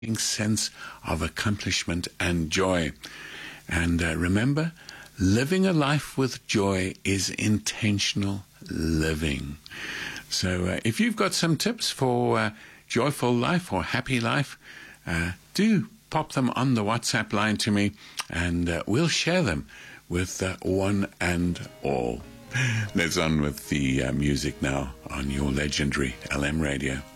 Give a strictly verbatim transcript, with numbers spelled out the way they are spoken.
sense of accomplishment and joy. And uh, remember, living a life with joy is intentional living. So uh, if you've got some tips for uh, joyful life or happy life, uh, do pop them on the WhatsApp line to me, and uh, we'll share them with uh, one and all. Let's on with the uh, music now on your legendary L M Radio.